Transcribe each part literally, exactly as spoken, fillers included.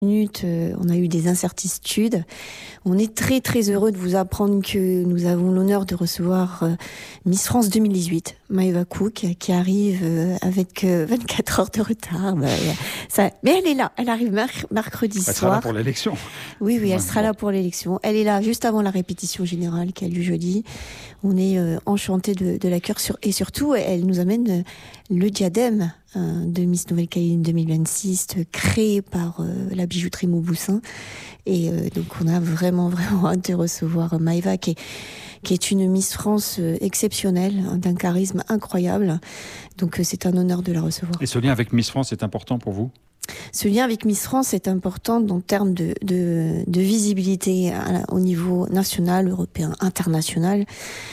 minutes, euh, on a eu des incertitudes. On est très très heureux de vous apprendre que nous avons l'honneur de recevoir euh, Miss France deux mille dix-huit, Maëva Cook, qui arrive euh, avec euh, vingt-quatre heures de retard. Bah, ça... Mais elle est là, elle arrive merc- mercredi elle soir. Elle sera là pour l'élection. Oui, oui, elle ouais, sera bon. là pour l'élection. Elle est là juste avant la répétition générale qui a lieu jeudi. On est euh, enchantés de, de l'accueillir sur... et surtout, elle nous amène euh, le diadème euh, de Miss Nouvelle-Calédonie deux mille vingt-six, créé par euh, la bijouterie Mauboussin. Et euh, donc, on a vraiment, vraiment hâte de recevoir Maëva, qui est, qui est une Miss France euh, exceptionnelle, hein, d'un charisme incroyable. Donc, euh, c'est un honneur de la recevoir. Et ce lien avec Miss France est important pour vous ? Ce lien avec Miss France est important en termes de, de, de visibilité à, au niveau national, européen, international.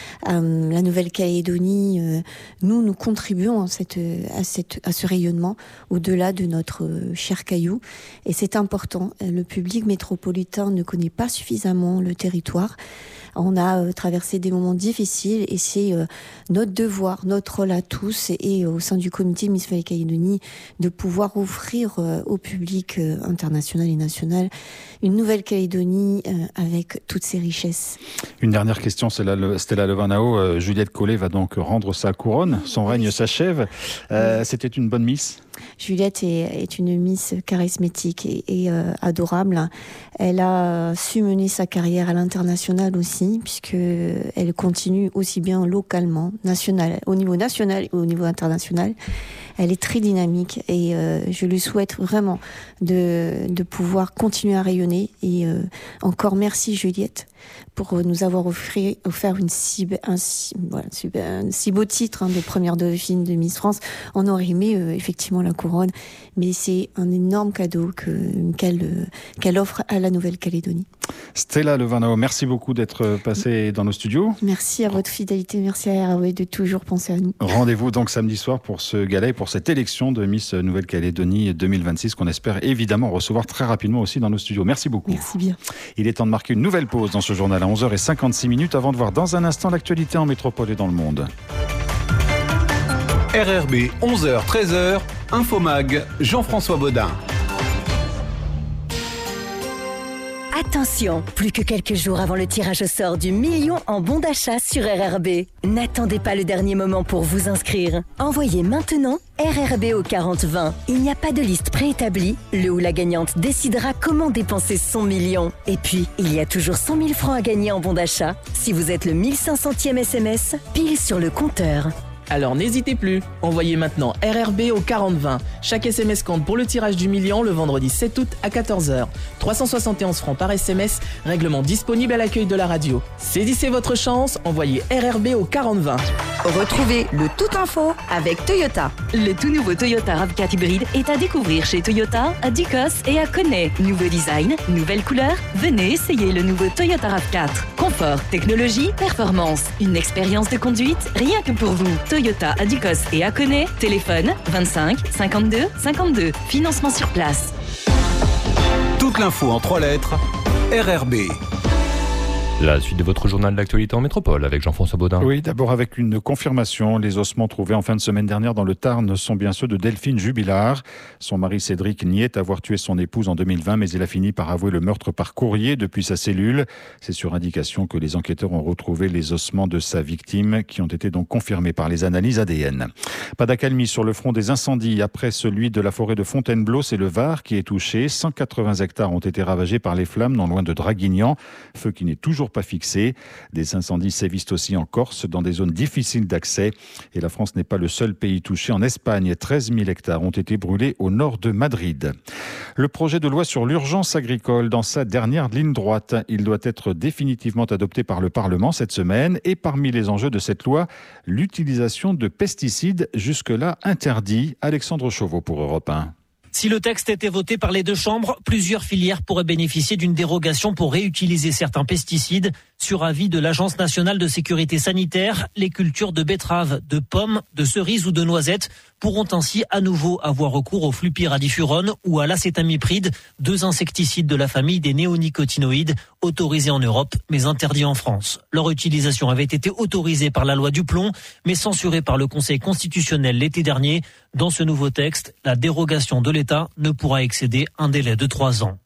Euh, la Nouvelle-Calédonie, euh, nous, nous contribuons à, cette, à, cette, à ce rayonnement au-delà de notre euh, cher caillou. Et c'est important. Le public métropolitain ne connaît pas suffisamment le territoire. On a euh, traversé des moments difficiles et c'est euh, notre devoir, notre rôle à tous et, et au sein du comité Miss Nouvelle-Calédonie de pouvoir offrir euh, au public euh, international et national une Nouvelle-Calédonie euh, avec toutes ses richesses. Une dernière question, c'est la, Stella Levanao. Euh, Juliette Collet va donc rendre sa couronne. Son règne oui. s'achève. Euh, oui. C'était une bonne Miss ? Juliette est, est une Miss charismatique et, et euh, adorable. Elle a su mener sa carrière à l'international aussi, puisque elle continue aussi bien localement, national, au niveau national et au niveau international. Elle est très dynamique et euh, je lui souhaite vraiment de, de pouvoir continuer à rayonner. Et euh, encore merci Juliette pour nous avoir offert, offert une si, un, si, voilà, un si beau titre hein, de première dauphine de Miss France. On aurait aimé euh, effectivement la couronne, mais c'est un énorme cadeau que, qu'elle, euh, qu'elle offre à la Nouvelle-Calédonie. Stella Levanao, merci beaucoup d'être passée dans nos studios. Merci à votre fidélité, merci à R R B de toujours penser à nous. Rendez-vous donc samedi soir pour ce gala et pour cette élection de Miss Nouvelle-Calédonie deux mille vingt-six qu'on espère évidemment recevoir très rapidement aussi dans nos studios. Merci beaucoup. Merci bien. Il est temps de marquer une nouvelle pause dans ce journal à onze heures cinquante-six minutes avant de voir dans un instant l'actualité en métropole et dans le monde. R R B, onze heures treize heures, Infomag, Jean-François Baudin. Attention, plus que quelques jours avant le tirage au sort du million en bons d'achat sur R R B. N'attendez pas le dernier moment pour vous inscrire. Envoyez maintenant R R B au quarante vingt. Il n'y a pas de liste préétablie. Le ou la gagnante décidera comment dépenser son million. Et puis, il y a toujours cent mille francs à gagner en bons d'achat. Si vous êtes le mille cinq centième S M S, pile sur le compteur. Alors n'hésitez plus, envoyez maintenant R R B au quarante vingt. Chaque S M S compte pour le tirage du million le vendredi sept août à quatorze heures. trois cent soixante et onze francs par S M S, règlement disponible à l'accueil de la radio. Saisissez votre chance, envoyez R R B au quarante vingt. Retrouvez le Tout Info avec Toyota. Le tout nouveau Toyota RAV quatre hybride est à découvrir chez Toyota, à Ducos et à Koné. Nouveau design, nouvelle couleur, venez essayer le nouveau Toyota RAV quatre. Confort, technologie, performance, une expérience de conduite rien que pour vous. Toyota à Ducos et à Koné, téléphone vingt-cinq cinquante-deux cinquante-deux, financement sur place. Toute l'info en trois lettres, R R B. La suite de votre journal d'actualité en métropole avec Jean-François Baudin. Oui, d'abord avec une confirmation. Les ossements trouvés en fin de semaine dernière dans le Tarn sont bien ceux de Delphine Jubilard. Son mari Cédric niait avoir tué son épouse en deux mille vingt, mais il a fini par avouer le meurtre par courrier depuis sa cellule. C'est sur indication que les enquêteurs ont retrouvé les ossements de sa victime qui ont été donc confirmés par les analyses A D N. Pas d'accalmie sur le front des incendies. Après celui de la forêt de Fontainebleau, c'est le Var qui est touché. cent quatre-vingts hectares ont été ravagés par les flammes non loin de Draguignan. Feu qui n'est toujours pas fixé. Des incendies sévissent aussi en Corse, dans des zones difficiles d'accès. Et la France n'est pas le seul pays touché. En Espagne, treize mille hectares ont été brûlés au nord de Madrid. Le projet de loi sur l'urgence agricole dans sa dernière ligne droite. Il doit être définitivement adopté par le Parlement cette semaine. Et parmi les enjeux de cette loi, l'utilisation de pesticides jusque-là interdits. Alexandre Chauveau pour Europe un. Si le texte était voté par les deux chambres, plusieurs filières pourraient bénéficier d'une dérogation pour réutiliser certains pesticides. Sur avis de l'Agence nationale de sécurité sanitaire, les cultures de betteraves, de pommes, de cerises ou de noisettes pourront ainsi à nouveau avoir recours au flupyradifurone ou à l'acétamipride, deux insecticides de la famille des néonicotinoïdes, autorisés en Europe mais interdits en France. Leur utilisation avait été autorisée par la loi Duplon, mais censurée par le Conseil constitutionnel l'été dernier. Dans ce nouveau texte, la dérogation de l'État ne pourra excéder un délai de trois ans.